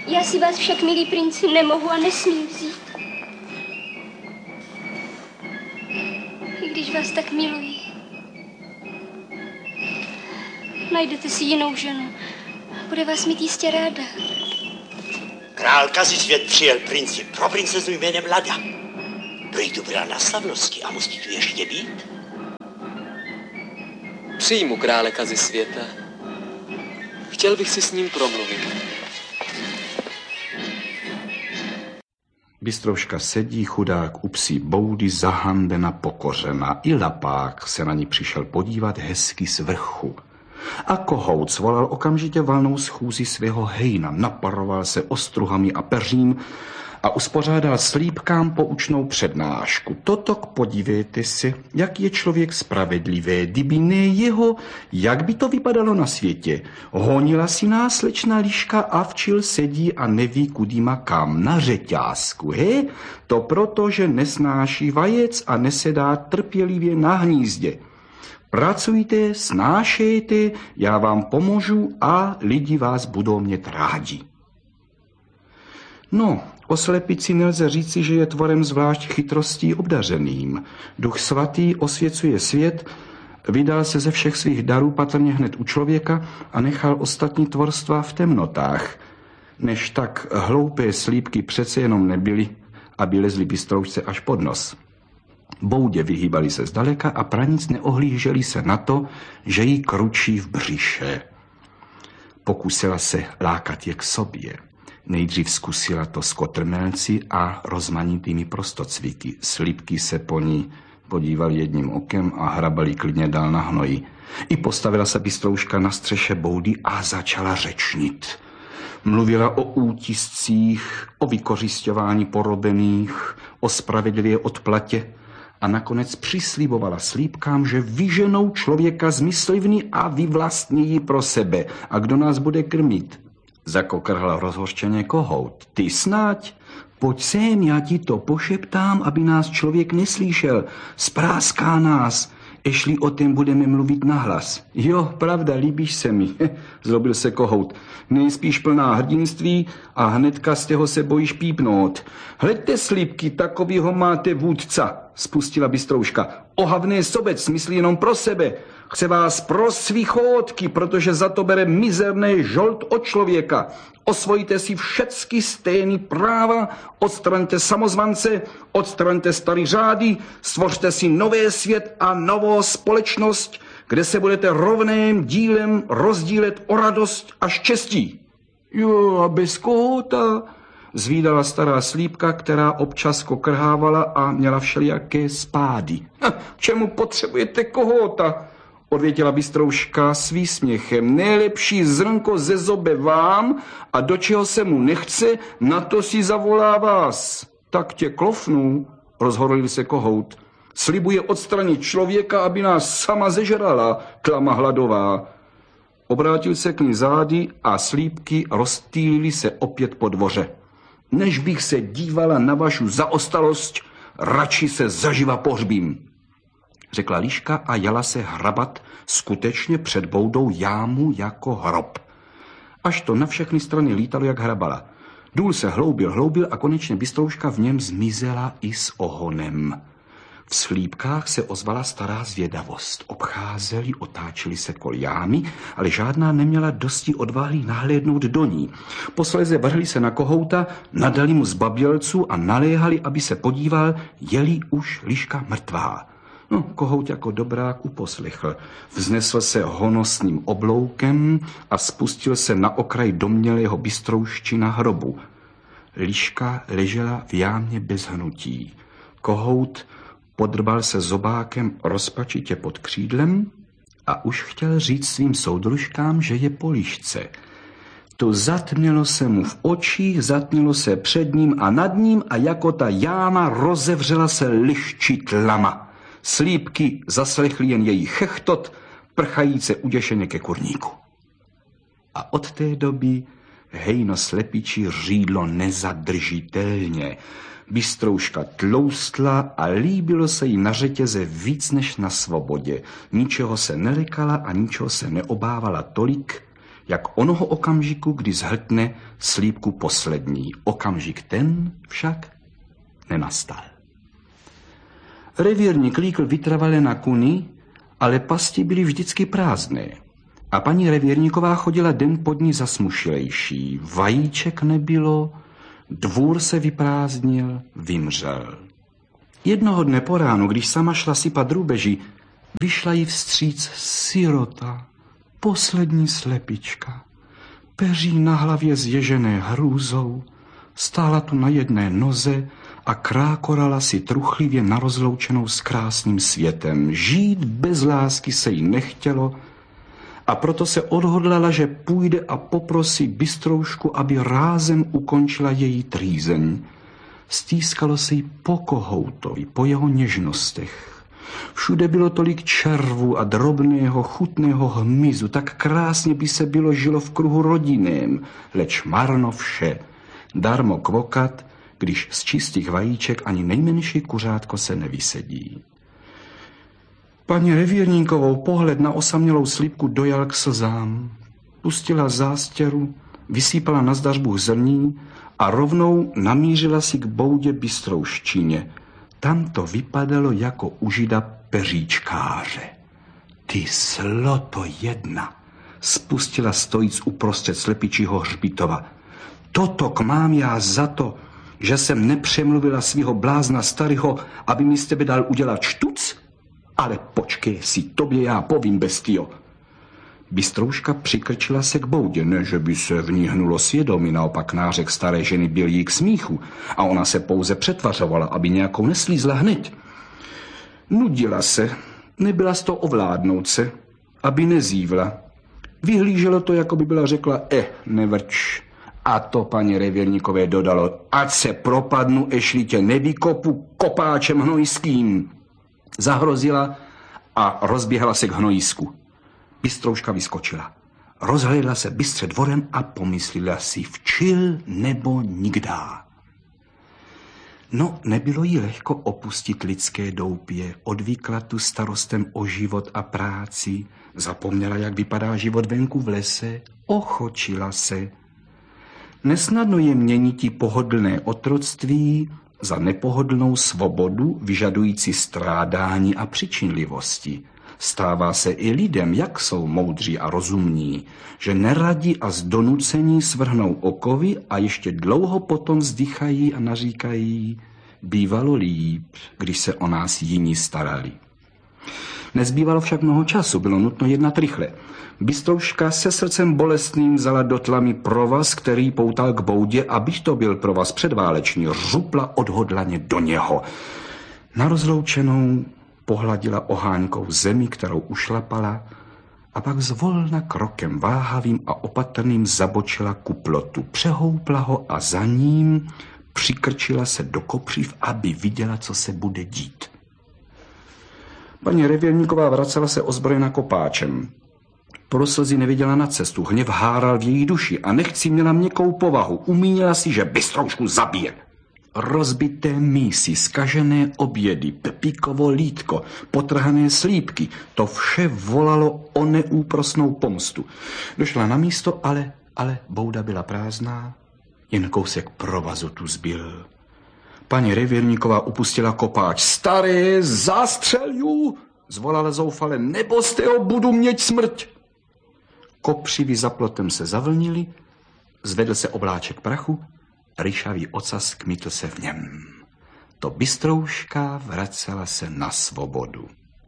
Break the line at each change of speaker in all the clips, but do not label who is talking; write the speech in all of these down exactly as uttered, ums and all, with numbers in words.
Já si vás však, milí princi, nemohu a nesmím vzít. I když vás tak miluji. Najdete si jinou ženu. Bude vás mít jistě ráda.
Král Kazisvět přijel princi pro princezu jménem Lada. Prý tu byla na slavnosti a musí tu ještě být?
Přijmu krále Kazisvěta. Chtěl bych si s ním promluvit.
Bystrouška sedí, chudák u psí boudy, zahambena, pokořena. I lapák se na ní přišel podívat hezky z vrchu. A kohout svolal okamžitě valnou schůzi svého hejna, naparoval se ostruhami a peřím a uspořádal slípkám poučnou přednášku. Totok podívejte si, jak je člověk spravedlivý, kdyby ne jeho, jak by to vypadalo na světě. Honila si nás slečna Liška a včil sedí a neví, kudy má kam, na řeťázku, he? To proto, že nesnáší vajec a nesedá trpělivě na hnízdě. Pracujte, snášejte, já vám pomůžu a lidi vás budou mít rádi. No, o slepici nelze říci, že je tvorem zvlášť chytrostí obdařeným. Duch svatý osvěcuje svět, vydal se ze všech svých darů patrně hned u člověka a nechal ostatní tvorstva v temnotách. Než tak hloupé slípky přece jenom nebyly, aby lezli bystroušce až pod nos. Boudě vyhýbali se zdaleka a pranic neohlíželi se na to, že jí kručí v břiše. Pokusila se lákat je k sobě. Nejdřív zkusila to s kotrmelci a rozmanitými prostocviky. Slípky se po ní podívali jedním okem a hrabali klidně dál na hnoji. I postavila se bystrouška na střeše boudy a začala řečnit. Mluvila o útiscích, o vykořisťování porobených, o spravedlivé odplatě a nakonec přislibovala slípkám, že vyženou člověka zmyslivný a vyvlastní ji pro sebe. A kdo nás bude krmit? Zakokrhal rozhořčeně kohout. Ty snať? Pojď sem, já ti to pošeptám, aby nás člověk neslyšel. Spráská nás. Ešli o tom budeme mluvit nahlas. Jo, pravda, líbíš se mi, zlobil se kohout. Nejspíš plná hrdinství a hnedka z těho se bojíš pípnout. Hleďte, slípky, takovýho máte vůdca, spustila bystrouška. Ohavný sobec, myslí jenom pro sebe. Chce vás pro svý chódky, protože za to bere mizerný žolt od člověka. Osvojte si všecky stejný práva, odstraňte samozvance, odstraňte starý řády, stvořte si nový svět a novou společnost, kde se budete rovným dílem rozdílet o radost a štěstí. Jo, a bez kohouta, zvídala stará slípka, která občas kokrhávala a měla všelijaké spády. K čemu potřebujete kohouta? Odvětila bystrouška s výsměchem. Nejlepší zrnko ze zobe vám a do čeho se mu nechce, na to si zavolá vás. Tak tě klofnu, rozhorlil se kohout. Slibuje odstranit člověka, aby nás sama zežrala, klama hladová. Obrátil se k ní zády a slípky roztýlily se opět po dvoře. Než bych se dívala na vašu zaostalost, radši se zaživa pohřbím, řekla Liška a jala se hrabat skutečně před boudou jámu jako hrob. Až to na všechny strany lítalo, jak hrabala. Důl se hloubil, hloubil a konečně bystrouška v něm zmizela i s ohonem. V slípkách se ozvala stará zvědavost. Obcházeli, otáčeli se kol jámy, ale žádná neměla dosti odvahy nahlédnout do ní. Posléze vrhli se na kohouta, nadali mu zbabělců a naléhali, aby se podíval, je-li už Liška mrtvá. No, kohout jako dobrák uposlechl. Vznesl se honosným obloukem a spustil se na okraj domnělého bystrouščina hrobu. Liška ležela v jámě bez hnutí. Kohout podrbal se zobákem rozpačitě pod křídlem a už chtěl říct svým soudružkám, že je po Lišce. To zatmělo se mu v očích, zatmělo se před ním a nad ním a jako ta jáma rozevřela se lišči tlama. Slípky zaslechli jen její chechtot, prchajíce uděšeně ke kurníku. A od té doby hejno slepičí řídlo nezadržitelně. Bystrouška tloustla a líbilo se jí na řetěze víc než na svobodě. Ničeho se nelekala a ničeho se neobávala tolik, jak onoho okamžiku, kdy zhltne slípku poslední. Okamžik ten však nenastal. Revírník líkl vytrvale na kuny, ale pasti byly vždycky prázdné. A paní revírníková chodila den po dní zasmušilejší. Vajíček nebylo, dvůr se vyprázdnil, vymřel. Jednoho dne po ránu, když sama šla sypat drůbeži, vyšla jí vstříc sirota, poslední slepička. Peří na hlavě zježené hrůzou, stála tu na jedné noze a krákorala si truchlivě na rozloučenou s krásným světem. Žít bez lásky se jí nechtělo a proto se odhodlala, že půjde a poprosí bystroušku, aby rázem ukončila její trýzeň. Stýskalo se jí po kohoutovi, po jeho něžnostech. Všude bylo tolik červu a drobného, chutného hmyzu, tak krásně by se bylo žilo v kruhu rodinném, leč marno vše. Darmo kvokat, když z čistých vajíček ani nejmenší kuřátko se nevysedí. Paní revírníkovou pohled na osamělou slípku dojal k slzám. Pustila zástěru, vysýpala na zdařbu zrní a rovnou namířila si k boudě bystrouščině. Tam to vypadalo jako u žida peříčkáře. Ty sloto jedna, spustila stojíc uprostřed slepičího hřbitova. Totok mám já za to, že jsem nepřemluvila svého blázna starého, aby mi z tebe dal udělat štuc? Ale počkej si, tobě já povím, bestio. Bystrouška přikrčila se k boudě, ne, že by se v ní hnulo svědomí, naopak nářek staré ženy byl jí k smíchu a ona se pouze přetvařovala, aby nějakou neslízla hned. Nudila se, nebyla z toho ovládnout se, aby nezívla. Vyhlíželo to, jako by byla řekla, eh, nevrč. A to paní revírníkové dodalo, ať se propadnu, ešli tě nevykopu kopáčem hnojským. Zahrozila a rozběhla se k hnojisku. Bystrouška vyskočila. Rozhlédla se bystře dvorem a pomyslela si včil nebo nikdá. No, nebylo jí lehko opustit lidské doupě, odvykla tu starostem o život a práci, zapomněla, jak vypadá život venku v lese, ochočila se. Nesnadno je měnití pohodlné otroctví za nepohodlnou svobodu, vyžadující strádání a přičinlivosti. Stává se i lidem, jak jsou moudří a rozumní, že neradi a z donucení svrhnou okovy a ještě dlouho potom vzdychají a naříkají, bývalo líp, když se o nás jiní starali. Nezbývalo však mnoho času, bylo nutno jednat rychle. Bystrouška se srdcem bolestným vzala do tlamy provaz, který poutal k boudě, a byť to byl provaz předváleční, řupla odhodlaně do něho. Na rozloučenou pohladila oháňkou zemi, kterou ušlapala, a pak zvolna krokem váhavým a opatrným zabočila ku plotu. Přehoupla ho a za ním přikrčila se do kopřiv, aby viděla, co se bude dít. Paní revírníková vracela se ozbrojena kopáčem. Pro slzy neviděla na cestu, hněv háral v její duši a nechci měla měkkou povahu. Umínila si, že bystroušku zabije. Rozbité mísy, zkažené obědy, pepíkovo lítko, potrhané slípky, to vše volalo o neúprosnou pomstu. Došla na místo, ale, ale bouda byla prázdná, jen kousek provazu tu zbyl. Paní revírníková upustila kopáč. Staré, zastřelju, zvolala zoufale, nebo z tého budu měť smrť. Kopřivy za plotem se zavlnily, zvedl se obláček prachu, ryšavý ocas kmitl se v něm. To bystrouška vracela se na svobodu.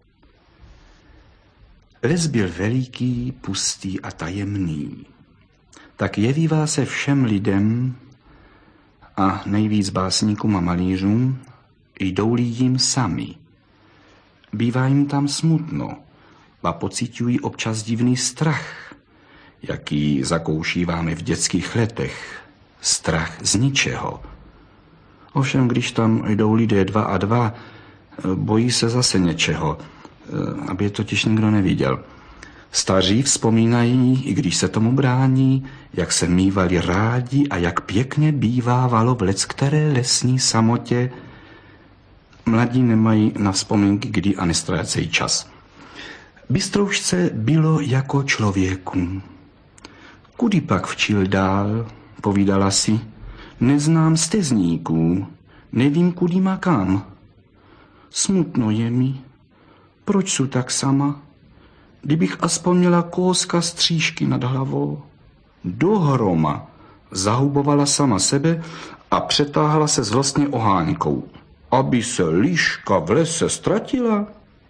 Les byl veliký, pustý a tajemný. Tak jevívá se všem lidem a nejvíc básníkům a malířům, jdou-li jim sami. Bývá jim tam smutno a pociťují občas divný strach, jaký zakoušíváme v dětských letech. Strach z ničeho. Ovšem, když tam jdou lidé dva a dva, bojí se zase něčeho, aby je totiž nikdo neviděl. Staří vzpomínají, i když se tomu brání, jak se mívali rádi a jak pěkně bývávalo v leckteré lesní samotě. Mladí nemají na vzpomínky kdy a nestrácejí čas. Bystroušce bylo jako člověku. Kudy pak včil dál, povídala si, neznám stezníků, nevím, kudy má kam. Smutno je mi, proč jsou tak sama, kdybych aspoň měla kouska střížky nad hlavou. Dohroma, zahubovala sama sebe a přetáhla se zlostně oháňkou, aby se liška v lese ztratila.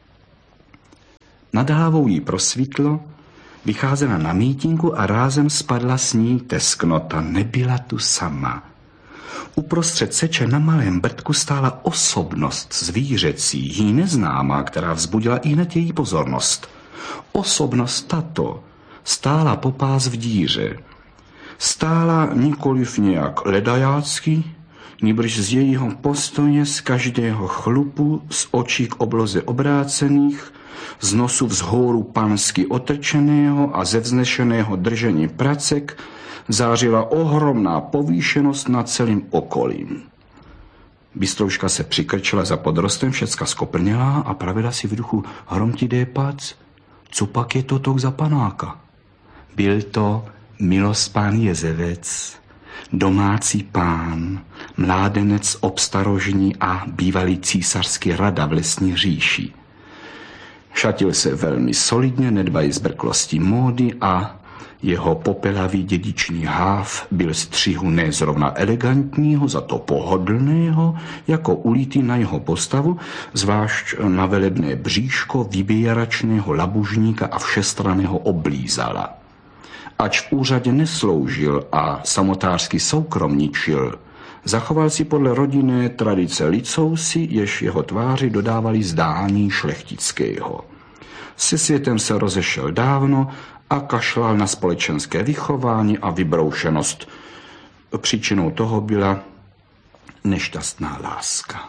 Nad hlavou jí prosvítlo, vycházela na mítinku a rázem spadla s ní tesknota. Nebyla tu sama. Uprostřed seče na malém brdku stála osobnost zvířecí, jí neznámá, která vzbudila ihned její pozornost. Osobnost tato stála popás v díře. Stála nikoliv nějak ledajácky, nýbrž z jejího postoje, z každého chlupu, z očí k obloze obrácených, z nosu vzhůru pansky otrčeného a ze vznešeného držení pracek zářila ohromná povýšenost nad celým okolím. Bystrouška se přikrčila za podrostem, všecka skoprněla a pravila si v duchu hromtidé pac. Co pak je to tok za panáka? Byl to milospán Jezevec, domácí pán, mládenec obstarožní a bývalý císařský rada v lesní říši. Šatil se velmi solidně, nedbají zbrklostí módy a jeho popelavý dědičný háv byl střihu ne zrovna elegantního, za to pohodlného, jako ulítý na jeho postavu, zvlášť na velebné bříško vybíjaračného labužníka a všestranného oblízala. Ač v úřadě nesloužil a samotářsky soukromničil, zachoval si podle rodinné tradice licousy, jež jeho tváři dodávali zdání šlechtického. Se světem se rozešel dávno a kašlal na společenské vychování a vybroušenost. Příčinou toho byla nešťastná láska.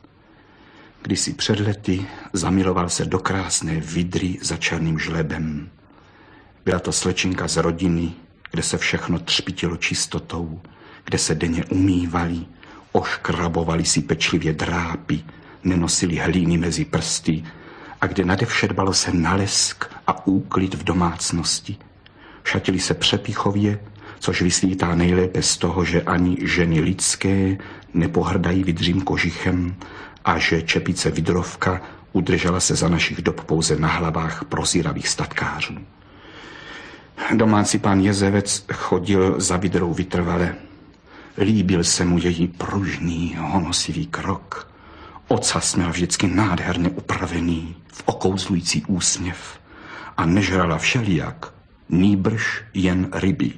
Kdysi před lety zamiloval se do krásné vidry za černým žlebem. Byla to slečinka z rodiny, kde se všechno třpitilo čistotou, kde se denně umývali, oškrabovali si pečlivě drápy, nenosili hlíny mezi prsty a kde nadevše dbalo se na lesk a úklid v domácnosti. Šatili se přepichově, což vysvítá nejlépe z toho, že ani ženy lidské nepohrdají vydřím kožichem a že čepice vidrovka udržela se za našich dob pouze na hlavách prozíravých statkářů. Domácí pán Jezevec chodil za vidrou vytrvale. Líbil se mu její pružný, honosivý krok. Ocas měl vždycky nádherně upravený, v okouzlující úsměv a nežrala všelijak, nýbrž jen ryby.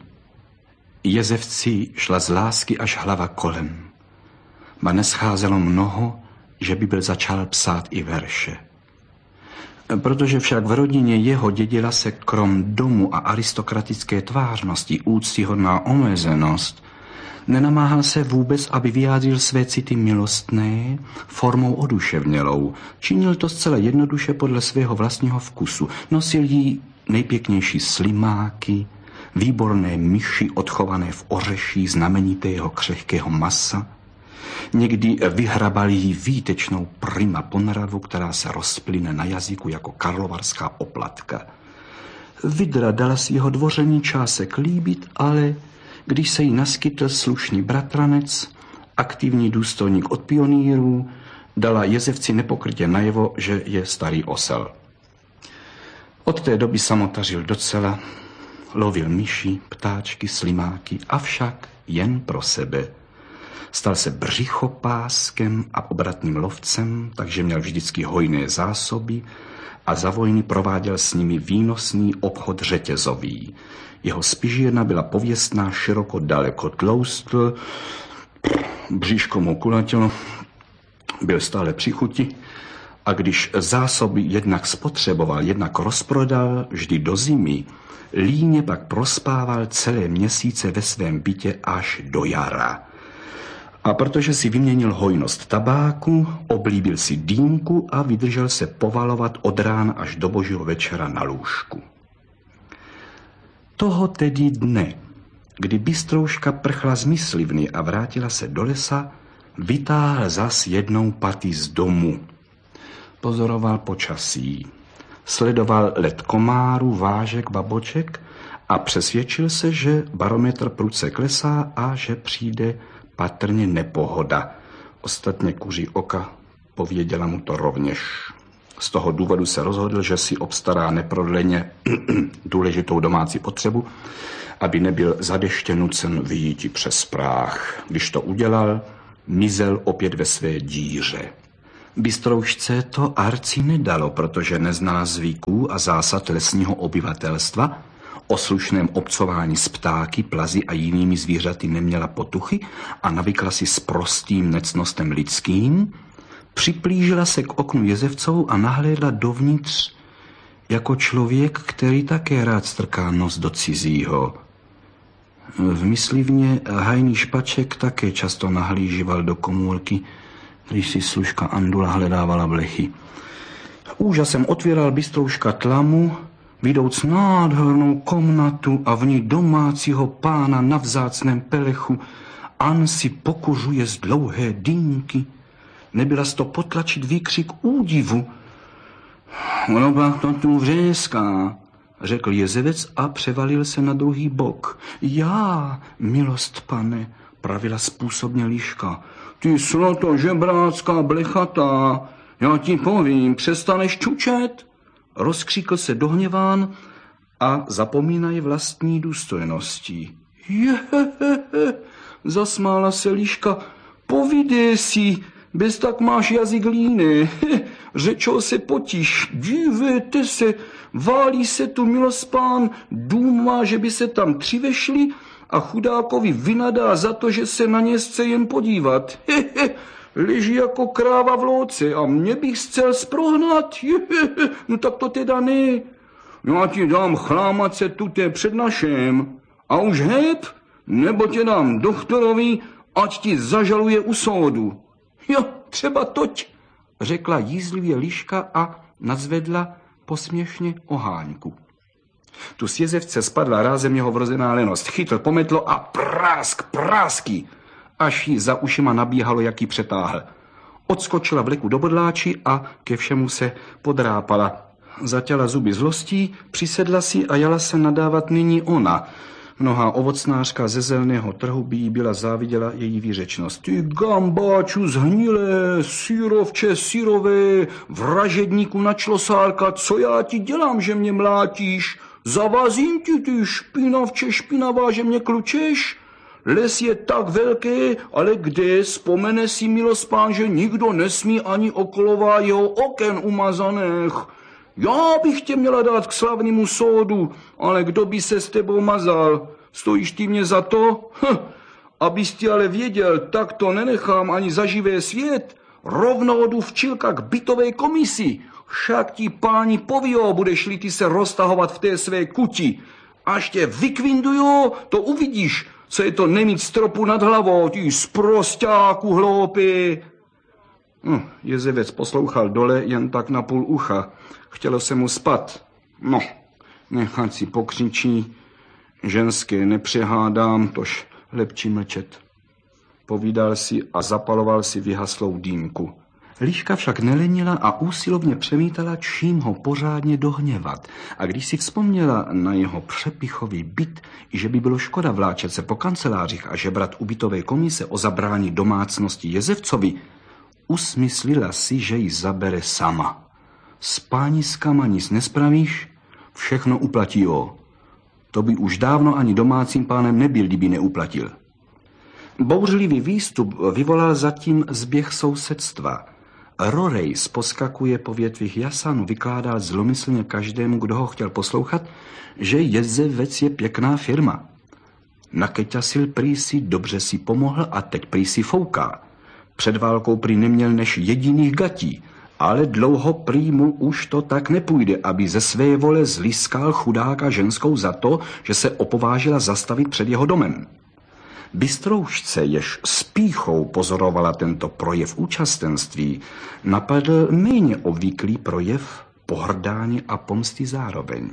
Jezevci šla z lásky až hlava kolem. Ba nescházelo mnoho, že by byl začal psát i verše. Protože však v rodině jeho dědila se krom domu a aristokratické tvářnosti úctyhodná omezenost, nenamáhal se vůbec, aby vyjádřil své city milostné formou oduševnělou. Činil to zcela jednoduše podle svého vlastního vkusu. Nosil jí nejpěknější slimáky, výborné myši odchované v ořeší znamenitého křehkého masa. Někdy vyhrabal jí výtečnou prima ponravu, která se rozplyne na jazyku jako karlovarská oplatka. Vidra dala si jeho dvoření čásek líbit, ale když se jí naskytl slušný bratranec, aktivní důstojník od pionýrů, dala Jezevci nepokrytě najevo, že je starý osel. Od té doby samotařil docela, lovil myši, ptáčky, slimáky, avšak jen pro sebe. Stal se břichopáskem a obratným lovcem, takže měl vždycky hojné zásoby a za vojny prováděl s nimi výnosný obchod řetězový. Jeho spižírna byla pověstná, široko daleko tloustl, bříško mu kulatilo, byl stále při chuti a když zásoby jednak spotřeboval, jednak rozprodal, vždy do zimy, líně pak prospával celé měsíce ve svém bytě až do jara. A protože si vyměnil hojnost tabáku, oblíbil si dýmku a vydržel se povalovat od rána až do božího večera na lůžku. Toho tedy dne, kdy bystrouška prchla z myslivny a vrátila se do lesa, vytáhl zas jednou paty z domu. Pozoroval počasí, sledoval let komárů, vážek, baboček a přesvědčil se, že barometr prudce klesá a že přijde patrně nepohoda. Ostatně kuří oka pověděla mu to rovněž. Z toho důvodu se rozhodl, že si obstará neprodleně důležitou domácí potřebu, aby nebyl zadeště nucen vyjíti přes práh. Když to udělal, mizel opět ve své díře. Bystroušce to arci nedalo, protože neznala zvyků a zásad lesního obyvatelstva, o slušném obcování s ptáky, plazy a jinými zvířaty neměla potuchy a navykla si s prostým necnostem lidským, připlížila se k oknu Jezevcovou a nahlédla dovnitř jako člověk, který také rád strká nos do cizího. V myslivně hajný Špaček také často nahlížíval do komůrky, když si služka Andula hledávala blechy. Úžasem otvíral bystrouška tlamu, vidouc nádhernou komnatu a v ní domácího pána na vzácném pelechu. An si pokuřuje z dlouhé dýmky. Nebyla z to potlačit výkřik údivu. Ono pak to tu vřéská, řekl Jezevec a převalil se na druhý bok. Já, milost pane, pravila způsobně Liška. Ty sloto žebrácká blechatá, já ti povím, přestaneš čučet? Rozkřikl se dohněván a zapomínají vlastní důstojností. Jehehehe, zasmála se Liška, povídej si, bez tak máš jazyk líny. Řečou se potíž, dívejte se, válí se tu milospán, dům že by se tam tři vešli a chudákovi vynadá za to, že se na ně chce jen podívat. Hehe, leží jako kráva v louce a mě bych chcel sprohnat. Hehe, no tak to teda ne. Já ti dám chlámat se tuté před našem a už heb, nebo tě dám doktorovi, ať ti zažaluje u soudu. Jo, třeba toť, řekla jízlivě Liška a nadzvedla posměšně oháňku. Tu z Jezevce spadla rázem jeho vrozená lenost. Chytl pometlo a prásk, prásky, až jí za ušima nabíhalo, jak jí přetáhl. Odskočila vleku do bodláči a ke všemu se podrápala. Zatěla zuby zlostí, přisedla si a jala se nadávat nyní ona. Mnohá ovocnářka ze zelného trhu by jí byla záviděla její výřečnost. Ty gambáču zhnilé, sírovče, sírové, vražedníku na člosálka, co já ti dělám, že mě mlátíš? Zavazím ti, ty špinavče, špinavá, že mě klučeš? Les je tak velký, ale kde, vzpomene si milospán, že nikdo nesmí ani okolo jeho oken umazaných. Já bych tě měla dát k slavnému soudu, ale kdo by se s tebou mazal? Stojíš ty mě za to? Hm, abys ty ale věděl, tak to nenechám ani za živé svět. Rovnou jdu včilka k bytové komisi. Však ti páni povíjou, budeš-li ty se roztahovat v té své kuti. Až tě vykvinduju, to uvidíš, co je to nemít stropu nad hlavou, ty sprosťáku hloupý. Hm, Jezevec poslouchal dole jen tak na půl ucha. Chtělo se mu spat. No, nechat si pokřičí. Ženské nepřehádám, tož lepší mlčet. Povídal si a zapaloval si vyhaslou dýmku. Liška však nelenila a úsilovně přemítala, čím ho pořádně dohněvat. A když si vzpomněla na jeho přepichový byt, i že by bylo škoda vláčet se po kancelářích a žebrat u bytové komise o zabrání domácnosti Jezevcovi, usmyslila si, že ji zabere sama. S pániskama nic nespravíš, všechno uplatí o. To by už dávno ani domácím pánem nebyl, kdyby neuplatil. Bouřlivý výstup vyvolal zatím zběh sousedstva. Rorejs poskakuje po větvích jasanu, vykládal zlomyslně každému, kdo ho chtěl poslouchat, že Jezevec je pěkná firma. Nakeťasil prý si, dobře si pomohl a teď prý si fouká. Před válkou prý neměl než jediných gatí, ale dlouho prý mu už to tak nepůjde, aby ze své vole zliskal chudáka ženskou za to, že se opovážila zastavit před jeho domem. Bystroušce, jež s pýchou pozorovala tento projev účastenství, napadl méně obvyklý projev pohrdání a pomsty zároveň.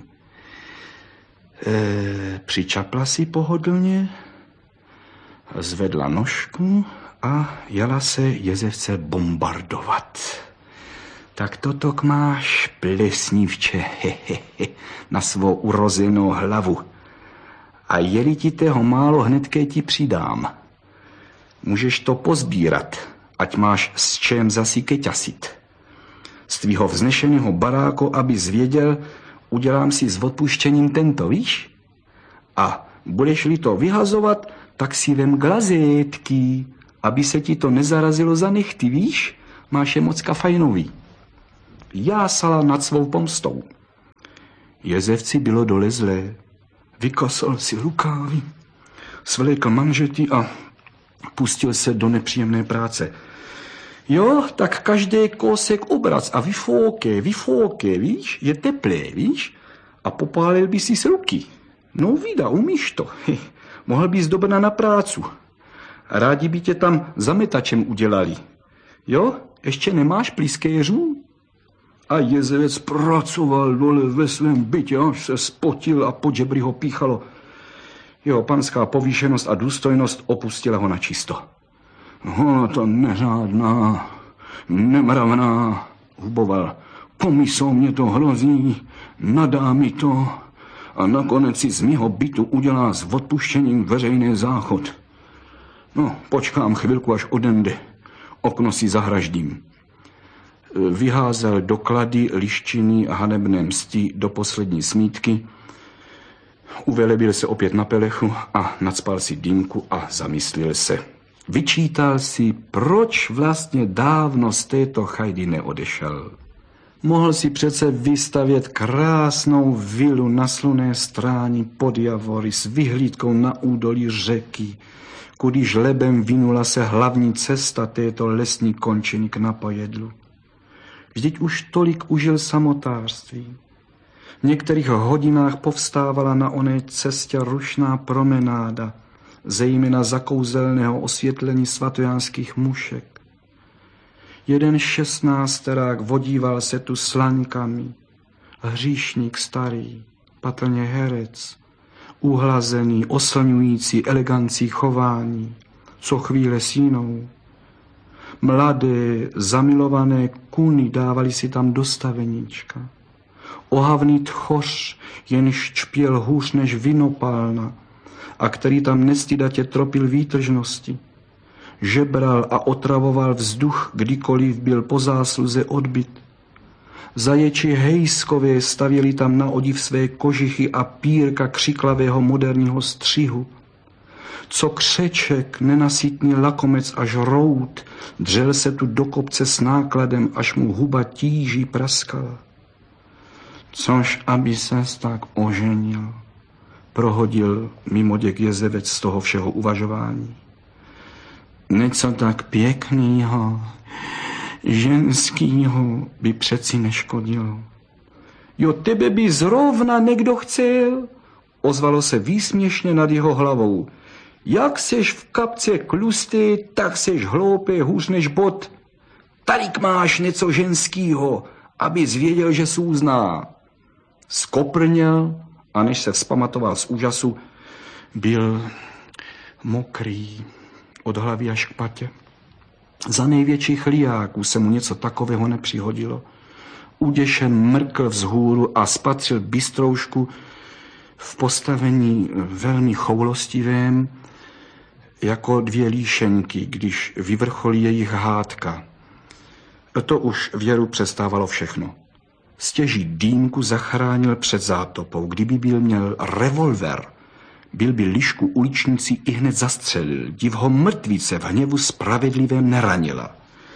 E, přičapla si pohodlně, zvedla nožku a jela se Jezevce bombardovat. Tak totok máš, plesnívče, hehehe, na svou urozenou hlavu. A je-li ti tého málo, hnedké ti přidám. Můžeš to pozbírat, ať máš s čem zasi keťasit. Z tvýho vznešeného baráku, aby zvěděl, udělám si s odpuštěním tento, víš? A budeš-li to vyhazovat, tak si vem glazétky, aby se ti to nezarazilo za nechty, víš? Máš je mocka fajnový. Jásala nad svou pomstou. Jezevci bylo dole zlé. Vykosal si rukávy, svlékl manžety a pustil se do nepříjemné práce. Jo, tak každý kousek obrac a vyfouké, vyfouké, víš? Je teplé, víš? A popálil by si z ruky. No vida, umíš to. Mohl bys dobrá na prácu. Rádi by tě tam zametačem udělali. Jo, ještě nemáš plískéřů? A jezevec pracoval dole ve svém bytě, až se spotil a pod žebry ho píchalo. Jeho panská povýšenost a důstojnost opustila ho na čisto. Ona to neřádná, nemravná, huboval. Pomyslou mě to hrozí, nadá mi to a nakonec si z mýho bytu udělá s odpuštěním veřejný záchod. No, počkám chvilku, až odende. Okno si zahraždím. Vyházel doklady, liščiny a hanebné msti do poslední smítky, uvelebil se opět na pelechu a nacpal si dýmku a zamyslil se. Vyčítal si, proč vlastně dávno z této chajdy neodešel. Mohl si přece vystavět krásnou vilu na slunné stráni pod Javory s vyhlídkou na údolí řeky, kudy žlebem vinula se hlavní cesta této lesní končiny k napojedlu. Vždyť už tolik užil samotářství. V některých hodinách povstávala na oné cestě rušná promenáda, zejména za kouzelného osvětlení svatojánských mušek. Jeden šestnácterák vodíval se tu slaňkami, hříšník starý, patrně herec, uhlazený, oslňující elegancí chování, co chvíle s jinou. Mladé, zamilované kuny dávali si tam do staveníčka. Ohavný tchoř, jenž čpěl hůř než vinopálna a který tam nestydatě tropil výtržnosti. Žebral a otravoval vzduch, kdykoliv byl po zásluze odbyt. Zaječi hejskové stavěli tam na odiv své kožichy a pírka křiklavého moderního střihu. Co křeček, nenasytný lakomec až rout, dřel se tu do kopce s nákladem, až mu huba tíží praskala. Což aby ses tak oženil, prohodil mimoděk jezevec z toho všeho uvažování. Něco tak pěknýho, ženskýho by přeci neškodilo. Jo, tebe by zrovna někdo chcel, ozvalo se výsměšně nad jeho hlavou. Jak seš v kapce klustý, tak seš hloupý hůř než bod. Tadyk máš něco ženskýho, abys věděl, že sůzná. Skoprněl a než se vzpamatoval z úžasu, byl mokrý od hlavy až k patě. Za největších liáků se mu něco takového nepřihodilo. Uděšen mrkl vzhůru a spatřil bystroušku v postavení velmi choulostivém, jako dvě líšenky, když vyvrcholí jejich hádka. To už Věru přestávalo všechno. Stěží dýmku zachránil před zátopou. Kdyby byl měl revolver, byl by lišku uličníci i hned zastřelil. Div ho mrtvice v hněvu spravedlivém neranila.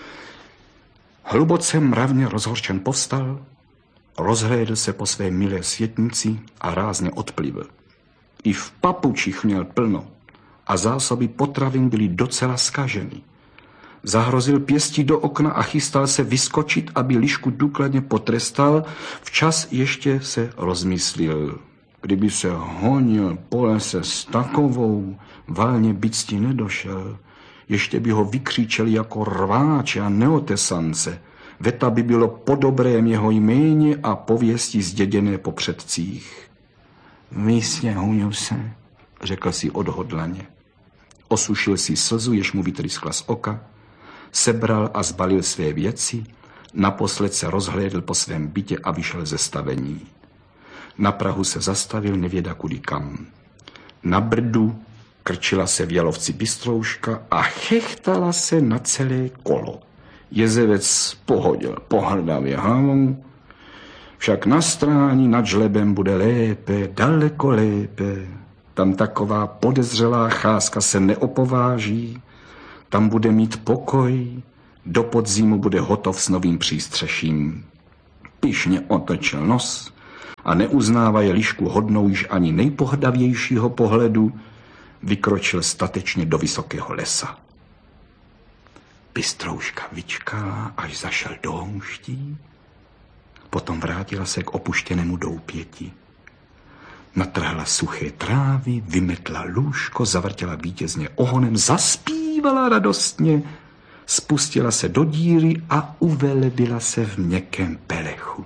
Hluboce mravně rozhorčen povstal, rozhlédl se po své milé světnici a rázně odplivl. I v papučích měl plno a zásoby potravin byly docela zkaženy. Zahrozil pěstí do okna a chystal se vyskočit, aby lišku důkladně potrestal. Včas ještě se rozmyslil. Kdyby se honil po lese s takovou, valně bycti nedošel. Ještě by ho vykřičeli jako rváče a neotesance. Veta by bylo po dobrém jeho jméně a pověsti zděděné po předcích. Vysněhuju se, řekl si odhodlaně. Osušil si slzu, jež mu vytryskla z oka, sebral a zbalil své věci, naposled se rozhlédl po svém bytě a vyšel ze stavení. Na prahu se zastavil nevěda kudy kam. Na Brdu krčila se v Jalovci Bystrouška a chechtala se na celé kolo. Jezevec pohodil pohrdavě hlavou, však na strání nad žlebem bude lépe, daleko lépe. Tam taková podezřelá cházka se neopováží, tam bude mít pokoj, do podzimu bude hotov s novým přístřeším. Pyšně otočil nos a neuznávaje lišku hodnou již ani nejpohdavějšího pohledu, vykročil statečně do vysokého lesa. Bystrouška vyčkala, až zašel do houští, potom vrátila se k opuštěnému doupěti. Natrhla suché trávy, vymetla lůžko, zavrtěla vítězně ohonem, zaspívala radostně, spustila se do díry a uvelebila se v měkkém pelechu.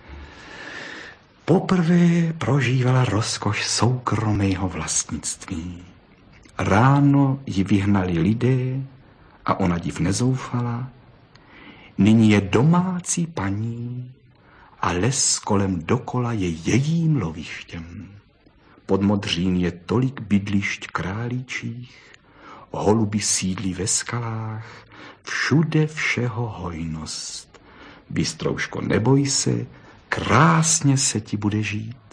Poprvé prožívala rozkoš soukromého vlastnictví. Ráno ji vyhnali lidé a ona div nezoufala. Nyní je domácí paní a les kolem dokola je jejím lovištěm. Pod Modřín je tolik bydlišť králíčích, holuby sídlí ve skalách, všude všeho hojnost. Bystrouško, neboj se, krásně se ti bude žít.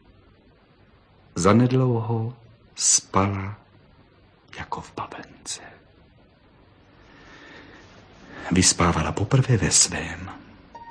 Zanedlouho spala jako v babence. Vyspávala poprvé ve svém.